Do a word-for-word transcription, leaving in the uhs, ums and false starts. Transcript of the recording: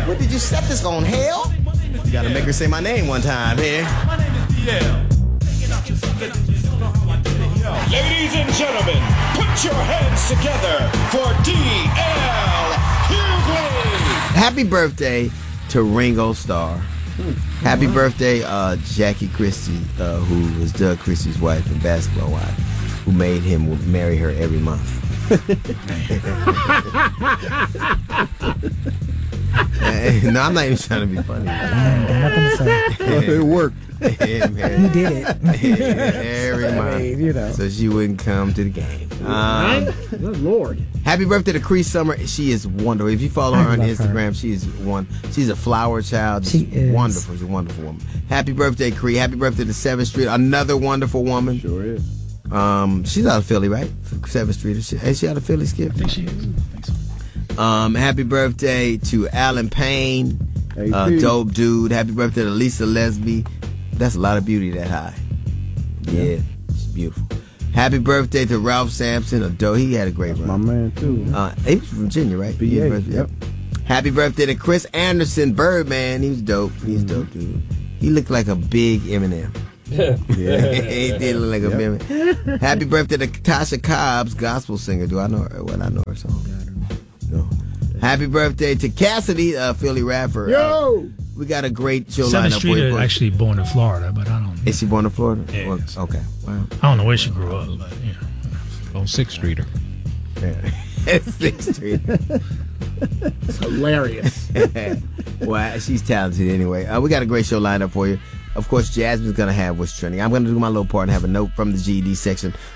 What did you set this on, hell? You gotta make her say my name one time here. My name is D L. Ladies and gentlemen, put your hands together for D L Hughley. Happy birthday to Ringo Starr. Happy birthday, uh, Jackie Christie, uh, who was Doug Christie's wife and basketball wife, who made him marry her every month. No, I'm not even trying to be funny. I got nothing to say. It worked. Yeah, You did it. every month. I mean, you know. So she wouldn't come to the game. Um, Good Lord. Happy birthday to Cree Summer. She is wonderful. If you follow her I on love Instagram, her. she is one. She's a flower child. She She's is. wonderful. She's a wonderful woman. Happy birthday, Cree. Happy birthday to seventh Street. Another wonderful woman. Sure is. Um, she's out of Philly, right? seventh Street. Is she, is she out of Philly, Skip? I think she is. I think so. Um, happy birthday to Alan Payne. Uh, dope dude. Happy birthday to Lisa Leslie. That's a lot of beauty that high. Yeah, she's beautiful. Happy birthday to Ralph Sampson. A dope. He had a great run. My man, too. Uh, he was from Virginia, right? B A, University, yep. Happy birthday to Chris Anderson, Birdman. He was dope. He was dope, dude. He looked like a big Eminem. Yeah. He did look like a Yep. Eminem. Happy birthday to Tasha Cobbs, gospel singer. Do I know her? What I know her song? No. Happy birthday to Cassidy, uh, Philly rapper. Yo! Uh, we got a great show Seventh lineup Street for you. is actually born in Florida, but I don't. Is she born in Florida? Yeah, Well, yes. okay. Wow. I don't know where she grew up, but you know. On Sixth Streeter. Yeah. Sixth Street. It's hilarious. Well, she's talented anyway. Uh, we got a great show lined up for you. Of course, Jasmine's going to have what's trending. I'm going to do my little part and have a note from the G E D section